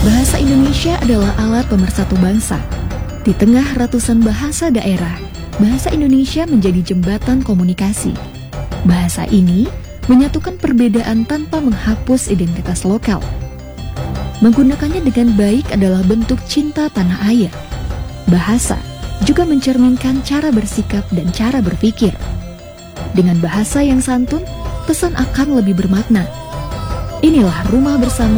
Bahasa Indonesia adalah alat pemersatu bangsa. Di tengah ratusan bahasa daerah, bahasa Indonesia menjadi jembatan komunikasi. Bahasa ini menyatukan perbedaan tanpa menghapus identitas lokal. Menggunakannya dengan baik adalah bentuk cinta tanah air. Bahasa juga mencerminkan cara bersikap dan cara berpikir. Dengan bahasa yang santun, pesan akan lebih bermakna. Inilah Rumah Bersama